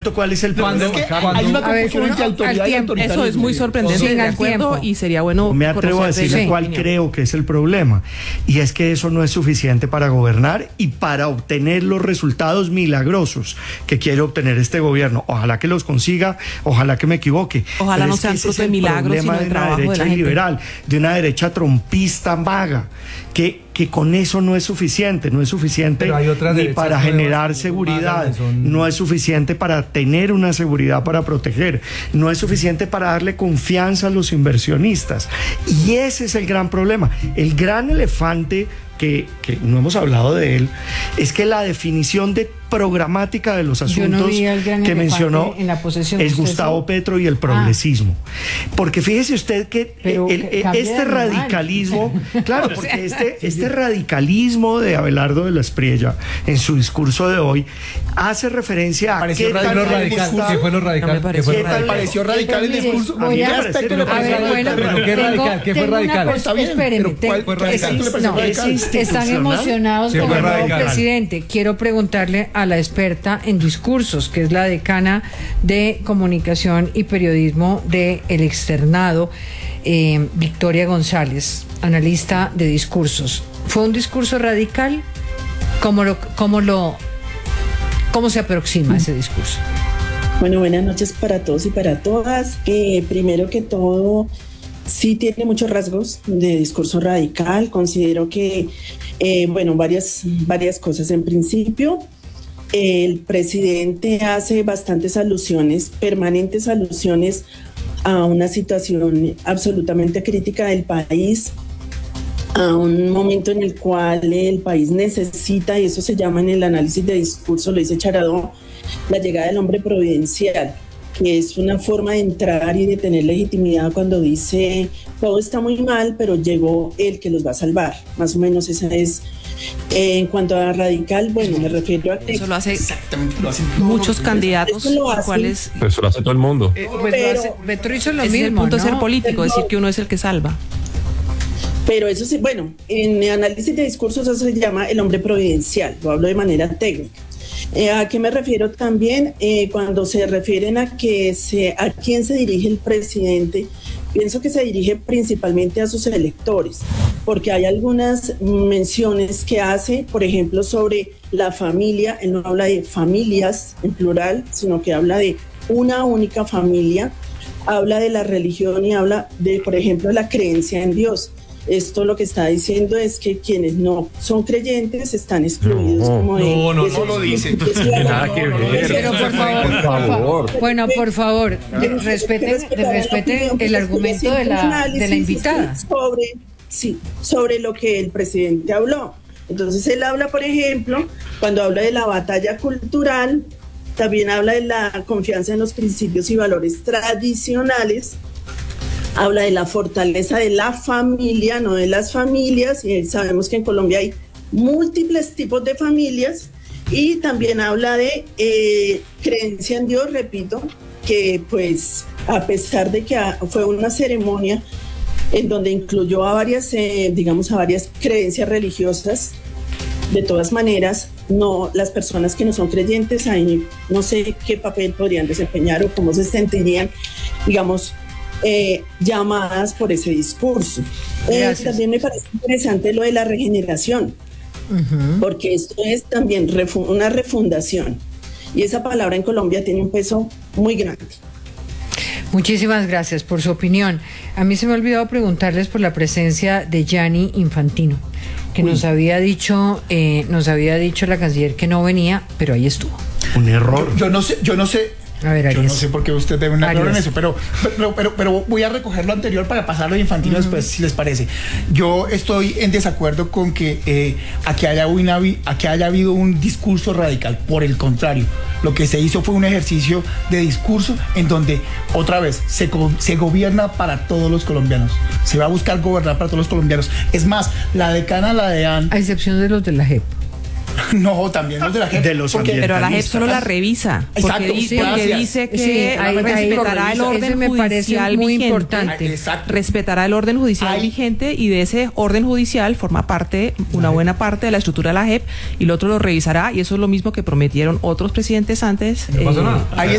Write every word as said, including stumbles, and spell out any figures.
Exacto, ¿cuál es el Cuando problema? es que hay una confusión entre autoridad y autoritarismo. Eso es muy sorprendente, Sí, de al acuerdo, tiempo. y sería bueno. Me atrevo a conocer de decirle ella cuál opinión. creo que es el problema. Y es que eso no es suficiente para gobernar y para obtener los resultados milagrosos que quiere obtener este gobierno. Ojalá que los consiga, ojalá que me equivoque. Ojalá Pero no es que sean ese fruto es de el milagros, problema sino de del una trabajo de la derecha gente. liberal, de una derecha trompista vaga, que, que con eso no es suficiente, no es suficiente Pero hay otras ni derechas para nuevas generar que son seguridad, malas, que son- no es suficiente para tener una seguridad para proteger, no es suficiente para darle confianza a los inversionistas. Y ese es el gran problema. El gran elefante que, que no hemos hablado de él es que la definición de programática de los Yo asuntos no vi al gran que elefante mencionó en la posesión. es ¿Usted Gustavo sí? Petro y el progresismo. Porque fíjese usted que Pero el- que el- cambie de este animal. radicalismo, claro, porque este, este radicalismo de Abelardo de la Espriella en su discurso de hoy hace referencia a Pareció qué tan radical, le radical. gusta- ¿Qué fue lo No me radical? pareció ¿Qué fue lo radical. radical? Pareció radical el Mire, discurso. voy ¿A qué a- aspecto le A pareció ver, bueno, radical? Pero ¿qué tengo- radical? ¿Qué fue tengo una radical? cosa- Está bien, espéreme, pero ¿cuál tengo- fue radical? ¿Qué le pareció no, radical? es están institucional. emocionados Sí, con fue el nuevo radical. presidente. Quiero preguntarle a la experta en discursos, que es la decana de comunicación y periodismo de El Externado, eh, Victoria González, analista de discursos. ¿Fue un discurso radical? ¿Cómo lo, cómo lo, cómo se aproxima ese discurso? Bueno, buenas noches para todos y para todas. Eh, primero que todo, sí tiene muchos rasgos de discurso radical. Considero que, eh, bueno, varias, varias cosas. En principio, el presidente hace bastantes alusiones, permanentes alusiones a una situación absolutamente crítica del país, a un momento en el cual el país necesita, y eso se llama en el análisis de discurso, lo dice Charadó, la llegada del hombre providencial, que es una forma de entrar y de tener legitimidad cuando dice todo está muy mal, pero llegó el que los va a salvar. Más o menos esa es. Eh, en cuanto a radical, bueno, me refiero a que Eso lo hace Exactamente, lo hacen todos muchos los- candidatos, Eso lo hacen. cuales Eso lo hace todo el mundo. Eh, pues Pero- lo hace- Petro hizo lo ese es el mismo, punto de ser ¿no? político, decir que uno es el que salva. Pero eso sí, bueno, en el análisis de discursos eso se llama el hombre providencial, lo hablo de manera técnica. Eh, ¿A qué me refiero también? Eh, cuando se refieren a que se, a quién se dirige el presidente, pienso que se dirige principalmente a sus electores, porque hay algunas menciones que hace, por ejemplo, sobre la familia. Él no habla de familias en plural, sino que habla de una única familia, habla de la religión y habla de, por ejemplo, la creencia en Dios. Esto lo que está diciendo es que quienes no son creyentes están excluidos. No, como de, no, no, eso no lo es- dice. eso es la- Nada que ver. Pero por favor, Por favor. bueno, por favor, de- respete, de- respete el argumento de la, de la invitada. Sobre, sí, sobre lo que el presidente habló. Entonces él habla, por ejemplo, cuando habla de la batalla cultural, también habla de la confianza en los principios y valores tradicionales, habla de la fortaleza de la familia, no de las familias, y sabemos que en Colombia hay múltiples tipos de familias, y también habla de eh, creencia en Dios, repito, que pues a pesar de que ha- fue una ceremonia en donde incluyó a varias, eh, digamos, a varias creencias religiosas, de todas maneras, no, las personas que no son creyentes, ahí no sé qué papel podrían desempeñar o cómo se sentirían, digamos, eh, llamadas por ese discurso. Eh, Gracias. también me parece interesante lo de la regeneración, porque esto es también refu- una refundación, y esa palabra en Colombia tiene un peso muy grande. Muchísimas gracias por su opinión. A mí se me ha olvidado preguntarles por la presencia de Gianni Infantino, que nos había dicho, eh, nos había dicho la canciller que no venía, pero ahí estuvo. Un error. Yo no sé, yo no sé. A ver, Yo Arias. no sé por qué usted debe un error en Arias. eso, pero, pero, pero, pero voy a recoger lo anterior para pasarlo de Infantino después, si les parece. Yo estoy en desacuerdo con que eh, aquí, haya una, vi- aquí haya habido un discurso radical. Por el contrario, lo que se hizo fue un ejercicio de discurso en donde, otra vez, se, go- se gobierna para todos los colombianos. Se va a buscar gobernar para todos los colombianos. Es más, la decana, la de Anne, A excepción de los de la J E P. no, también los de la gente. De los porque- Pero a la J E P solo la revisa, porque, Exacto, di- sí, porque gracias. dice que Sí, ahí- ahí respetará el correcto. orden Ese me parece judicial muy vigente, importante. Ah, exacto. respetará el orden judicial Ahí- vigente, y de ese orden judicial forma parte, una buena parte de la estructura de la J E P, y el otro lo revisará, y eso es lo mismo que prometieron otros presidentes antes. No pasó eh, nada. Ahí